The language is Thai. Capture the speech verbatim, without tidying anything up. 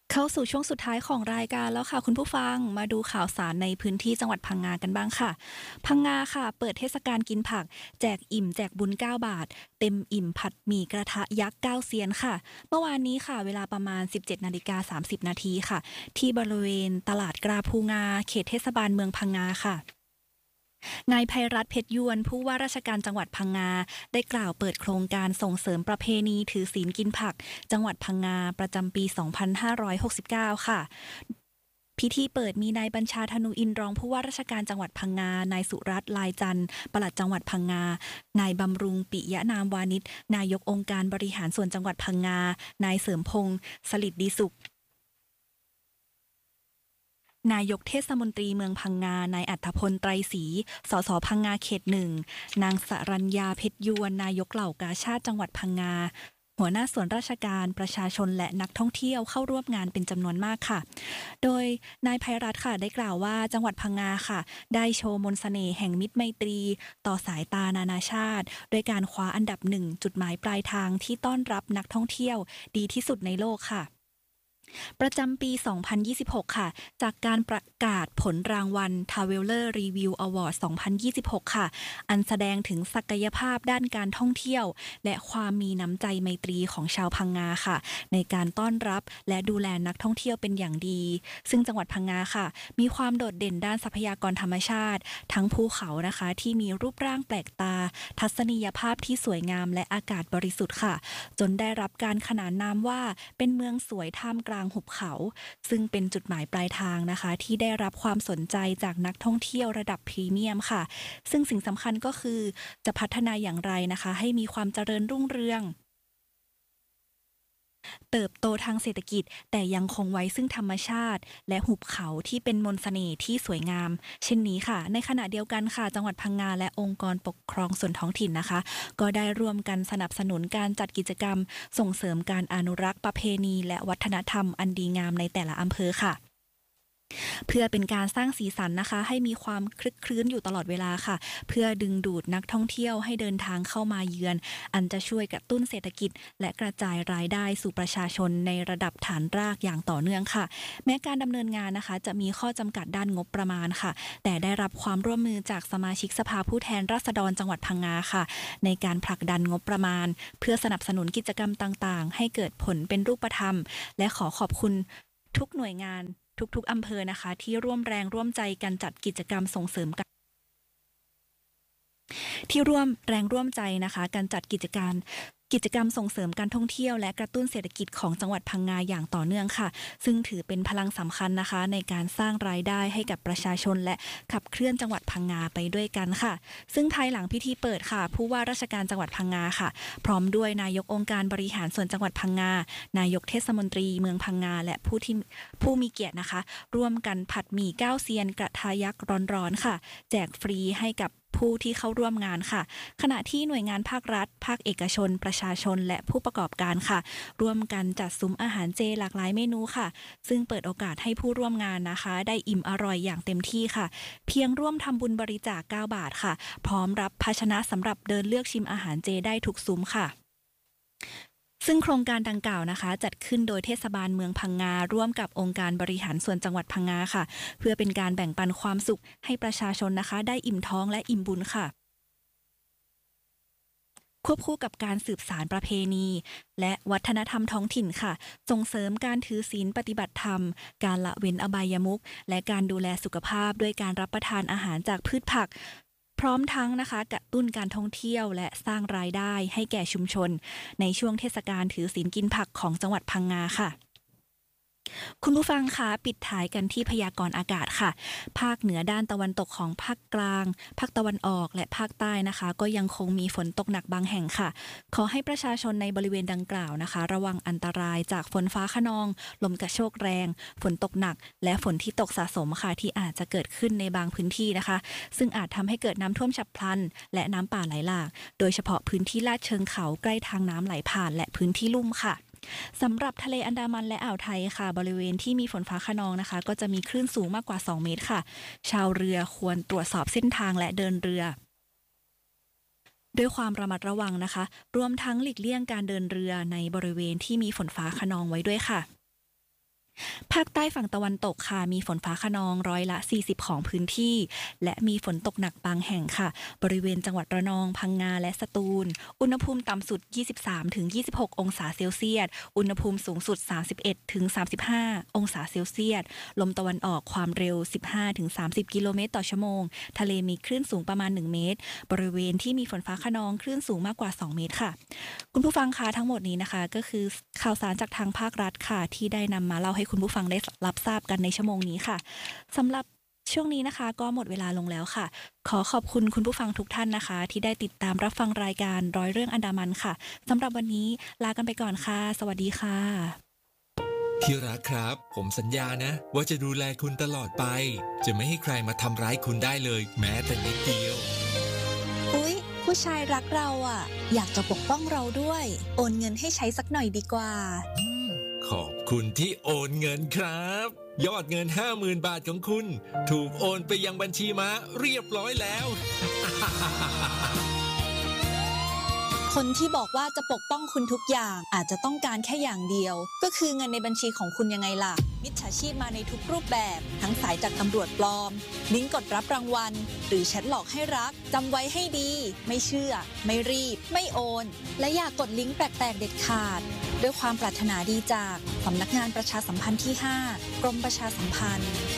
เข้าสู่ช่วงสุดท้ายของรายการแล้วค่ะคุณผู้ฟังมาดูข่าวสารในพื้นที่จังหวัดพังงากันบ้างค่ะพังงาค่ะเปิดเทศกาลกินผักแจกอิ่มแจกบุญเก้าบาทเต็มอิ่มผัดหมี่กระทะยักษ์เก้าเซียนค่ะเมื่อวานนี้ค่ะเวลาประมาณ สิบเจ็ดนาฬิกาสามสิบนาทีค่ะที่บริเวณตลาดกราภูงาเขตเทศบาลเมืองพังงาค่ะนายไพรัตน์เพชรยวนผู้ว่าราชการจังหวัดพังงาได้กล่าวเปิดโครงการส่งเสริมประเพณีถือศีลกินผักจังหวัดพังงาประจำปี สองพันห้าร้อยหกสิบเก้า ค่ะ พิธีเปิดมีนายบัญชาธนูอินทร์รองผู้ว่าราชการจังหวัดพังงานายสุรัตน์ลายจันทร์ปลัดจังหวัดพังงานายบำรุงปิยะนามวานิชนายกองค์การบริหารส่วนจังหวัดพังงานายเสริมพงษ์สลิดดีสุขนายกเทศมนตรีเมืองพังงานายอัธพลไตรศรีสสพังงาเขตหนึ่งนางสรัญญาเพชรยวนนายกเหล่ากาชาติจังหวัดพังงาหัวหน้าส่วนราชการประชาชนและนักท่องเที่ยวเข้าร่วมงานเป็นจำนวนมากค่ะโดยนายไพรัตน์ค่ะได้กล่าวว่าจังหวัดพังงาค่ะได้โชว์มนต์เสน่ห์แห่งมิตรไมตรีต่อสายตานานาชาติโดยการคว้าอันดับหนึ่งจุดหมายปลายทางที่ต้อนรับนักท่องเที่ยวดีที่สุดในโลกค่ะ ประจำปี สองพันยี่สิบหก ค่ะ จากการประกาศผลรางวัล Traveler Review Award สองพันยี่สิบหก ค่ะ อันแสดงถึงศักยภาพด้านการท่องเที่ยวและความมีน้ำใจไมตรีของชาวพังงาค่ะ ในการต้อนรับและดูแลนักท่องเที่ยวเป็นอย่างดี ซึ่งจังหวัดพังงาค่ะ มีความโดดเด่นด้านทรัพยากรธรรมชาติ ทั้งภูเขานะคะที่มีรูปร่างแปลกตา ทัศนียภาพที่สวยงามและอากาศบริสุทธิ์ค่ะ จนได้รับการขนานนามว่าเป็นเมืองสวยท่ามกลางหุบเขา ซึ่งเป็นจุดหมายปลายทางนะคะที่ได้รับความสนใจจากนักท่องเที่ยวระดับพรีเมียมค่ะ ซึ่งสิ่งสำคัญก็คือจะพัฒนาอย่างไรนะคะให้มีความเจริญรุ่งเรือง เติบโตทางเศรษฐกิจแต่ยังคงไว้ซึ่งธรรมชาติและหุบเขาที่เป็นมนต์เสน่ห์ที่สวยงามเช่นนี้ค่ะในขณะเดียวกันค่ะจังหวัดพังงาและองค์กรปกครองส่วนท้องถิ่นนะคะก็ได้ร่วมกันสนับสนุนการจัดกิจกรรมส่งเสริมการอนุรักษ์ประเพณีและวัฒนธรรมอันดีงามในแต่ละอำเภอค่ะ เพื่อเป็นการสร้างสีสันนะคะให้มีความคลึกคลื้นอยู่ตลอดเวลาค่ะเพื่อดึงดูดนักท่องเที่ยวให้เดินทางเข้ามาเยือนอันจะช่วยกระตุ้นเศรษฐกิจและกระจายรายได้สู่ประชาชนในระดับฐานรากอย่างต่อเนื่องค่ะแม้การดำเนินงานนะคะจะมีข้อจำกัดด้านงบประมาณค่ะแต่ได้รับความร่วมมือจากสมาชิกสภาผู้แทนราษฎรจังหวัดพังงาค่ะในการผลักดันงบประมาณเพื่อสนับสนุนกิจกรรมต่างๆให้เกิดผลเป็นรูปธรรมและขอขอบคุณทุกหน่วยงาน ทุกๆอำเภอนะคะที่ร่วมแรงร่วมใจกันจัดกิจกรรมส่งเสริมกันที่ร่วมแรงร่วมใจนะคะการจัดกิจการกิจกรรมส่งเสริมการท่องเที่ยวและกระตุ้นเศรษฐกิจของจังหวัดพังงาอย่างต่อเนื่องค่ะซึ่งถือเป็นพลังสำคัญนะคะในการสร้างรายได้ให้กับประชาชนและขับเคลื่อนจังหวัดพังงาไปด้วยกันค่ะซึ่งภายหลังพิธีเปิดค่ะผู้ว่าราชการจังหวัดพังงาค่ะพร้อมด้วยนายกองค์การบริหารส่วนจังหวัดพังงานายกเทศมนตรีเมืองพังงาและผู้ที่ผู้มีเกียรตินะคะร่วมกันผัดหมี่เก้าเซียนกระทะยักษ์ร้อนๆค่ะแจกฟรีให้กับผู้ที่เข้าร่วมงานค่ะขณะที่หน่วยงานภาครัฐภาคเอกชนประชาชนและผู้ประกอบการค่ะร่วมกันจัดซุ้มอาหารเจหลากหลายเมนูค่ะซึ่งเปิดโอกาสให้ผู้ร่วมงานนะคะได้อิ่มอร่อยอย่างเต็มที่ค่ะเพียงร่วมทำบุญบริจาคเก้าบาทค่ะพร้อมรับภาชนะสำหรับเดินเลือกชิมอาหารเจได้ทุกซุ้มค่ะ ซึ่งโครงการดังกล่าวนะคะจัดขึ้นโดยเทศบาลเมืองพังงาร่วมกับองค์การบริหารส่วนจังหวัดพังงาค่ะเพื่อเป็นการแบ่งปันความสุขให้ประชาชนนะคะได้อิ่มท้องและอิ่มบุญค่ะควบคู่กับการสืบสานประเพณีและวัฒนธรรมท้องถิ่นค่ะส่งเสริมการถือศีลปฏิบัติธรรมการละเว้นอบายมุขและการดูแลสุขภาพด้วยการรับประทานอาหารจากพืชผักพร้อมทั้งนะคะกระตุ้นการท่องเที่ยวและสร้างรายได้ให้แก่ชุมชนในช่วงเทศกาลถือศีลกินผักของจังหวัดพังงาค่ะ คุณผู้ฟังคะปิดท้ายกันที่พยากรณ์อากาศค่ะภาคเหนือด้านตะวันตกของภาคกลางภาคตะวันออกและภาคใต้นะคะก็ยังคงมีฝนตกหนักบางแห่งค่ะขอให้ประชาชนในบริเวณดังกล่าวนะคะระวังอันตรายจากฝนฟ้าคะนองลมกระโชกแรงฝนตกหนักและฝนที่ตกสะสมค่ะที่อาจจะเกิดขึ้นในบางพื้นที่นะคะซึ่งอาจทำให้เกิดน้ำท่วมฉับพลันและน้ำป่าไหลหลากโดยเฉพาะพื้นที่ลาดเชิงเขาใกล้ทางน้ำไหลผ่านและพื้นที่ลุ่มค่ะ สำหรับทะเลอันดามันและอ่าวไทยค่ะบริเวณที่มีฝนฟ้าคะนองนะคะก็จะมีคลื่นสูงมากกว่าสองเมตรค่ะชาวเรือควรตรวจสอบเส้นทางและเดินเรือด้วยความระมัดระวังนะคะรวมทั้งหลีกเลี่ยงการเดินเรือในบริเวณที่มีฝนฟ้าคะนองไว้ด้วยค่ะภาคใต้ฝั่งตะวันตกค่ะมีฝนฟ้าคะนองร้อยละสี่สิบของพื้นที่และมีฝนตกหนักบางแห่งค่ะบริเวณจังหวัดระนองพังงาและสตูลอุณหภูมิต่ำสุด ยี่สิบสามถึงยี่สิบหก องศาเซลเซียสอุณหภูมิสูงสุด สามสิบเอ็ดถึงสามสิบห้า องศาเซลเซียสลมตะวันออกความเร็ว สิบห้าถึงสามสิบ กิโลเมตรต่อชั่วโมงทะเลมีคลื่นสูงประมาณหนึ่งเมตรบริเวณที่มีฝนฟ้าคะนองคลื่นสูงมากกว่าสองเมตรค่ะคุณผู้ฟังคะทั้งหมดนี้นะคะก็คือข่าวสารจากทางภาครัฐค่ะที่ได้นำมาเล่าให้คุณผู้ฟังได้รับทราบกันในชั่วโมงนี้ค่ะสำหรับช่วงนี้นะคะก็หมดเวลาลงแล้วค่ะขอขอบคุณคุณผู้ฟังทุกท่านนะคะที่ได้ติดตามรับฟังรายการร้อยเรื่องอันดามันค่ะสำหรับวันนี้ลากันไปก่อนค่ะสวัสดีค่ะที่รักครับผมสัญญานะว่าจะดูแลคุณตลอดไปจะไม่ให้ใครมาทำร้ายคุณได้เลยแม้แต่นิดเดียวอุ๊ยผู้ชายรักเราอ่ะอยากจะปกป้องเราด้วยโอนเงินให้ใช้สักหน่อยดีกว่าขอบคุณที่โอนเงินครับยอดเงิน ห้าหมื่น บาทของคุณถูกโอนไปยังบัญชีม้าเรียบร้อยแล้วคนที่บอกว่าจะปกป้องคุณทุกอย่างอาจจะต้องการแค่อย่างเดียวก็คือเงินในบัญชีของคุณยังไงล่ะมิจฉาชีพมาในทุกรูปแบบทั้งสายจากตำรวจปลอมลิงก์กดรับรางวัลหรือแชทหลอกให้รักจำไว้ให้ดีไม่เชื่อไม่รีบไม่โอนและอย่ากกดลิงก์แปลกๆเด็ดขาดด้วยความปรารถนาดีจากสำนักงานประชาสัมพันธ์ที่ห้ากรมประชาสัมพันธ์